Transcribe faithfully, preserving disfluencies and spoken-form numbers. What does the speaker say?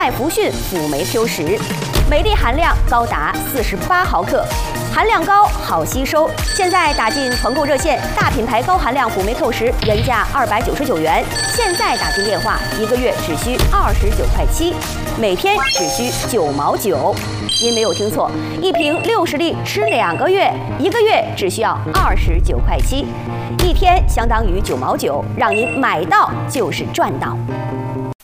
麦福逊辅酶 Q 十，镁粒含量高达四十八毫克，含量高，好吸收。现在打进团购热线，大品牌高含量辅酶 Q 十原价二百九十九元，现在打进电话，一个月只需二十九块七，每天只需九毛九。您没有听错，一瓶六十粒吃两个月，一个月只需要二十九块七，一天相当于九毛九，让您买到就是赚到。